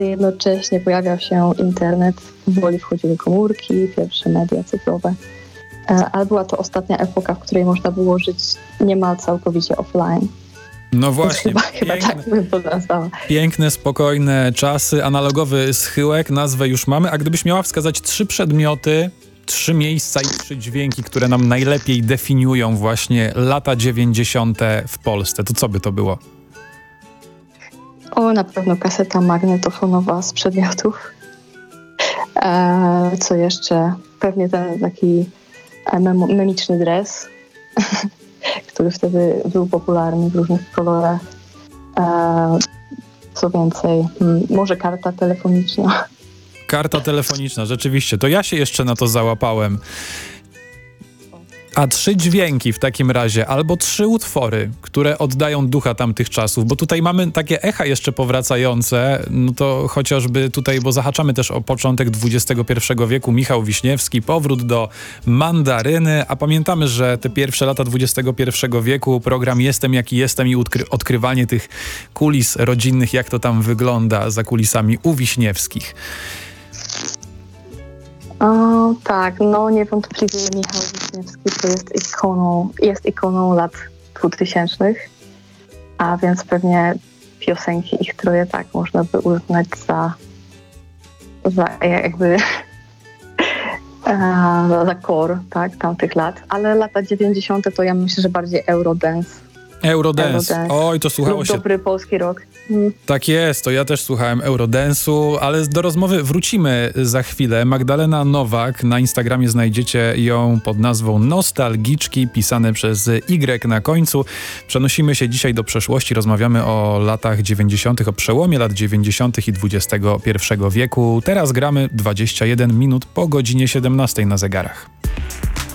jednocześnie pojawiał się internet, powoli wchodziły komórki, pierwsze media cyfrowe. Ale była to ostatnia epoka, w której można było żyć niemal całkowicie offline. No właśnie, chyba tak bym to nazwała. Piękne, spokojne czasy, analogowy schyłek, nazwę już mamy. A gdybyś miała wskazać 3 przedmioty, 3 miejsca i 3 dźwięki, które nam najlepiej definiują właśnie lata 90. w Polsce, to co by to było? Na pewno kaseta magnetofonowa z przedmiotów. Co jeszcze? Pewnie ten taki memiczny dres, który wtedy był popularny w różnych kolorach. Co więcej, może karta telefoniczna. Karta telefoniczna, rzeczywiście. To ja się jeszcze na to załapałem. A 3 dźwięki w takim razie, albo 3 utwory, które oddają ducha tamtych czasów, bo tutaj mamy takie echa jeszcze powracające, no to chociażby tutaj, bo zahaczamy też o początek XXI wieku, Michał Wiśniewski, powrót do Mandaryny, a pamiętamy, że te pierwsze lata XXI wieku, program Jestem jaki jestem i odkrywanie tych kulis rodzinnych, jak to tam wygląda za kulisami u Wiśniewskich. Tak, niewątpliwie Michał Wiśniewski to jest ikoną lat 2000, a więc pewnie piosenki ich troje tak można by uznać za jakby za core, tak, tamtych lat, ale lata 90. to ja myślę, że bardziej Eurodance. Oj, to słuchało się. Dobry polski rock. Tak jest, to ja też słuchałem Eurodance'u, ale do rozmowy wrócimy za chwilę. Magdalena Nowak, na Instagramie znajdziecie ją pod nazwą Nostalgiczki, pisane przez Y na końcu. Przenosimy się dzisiaj do przeszłości, rozmawiamy o latach 90., o przełomie lat 90. i XXI wieku. Teraz gramy 21 minut po godzinie 17 na zegarach.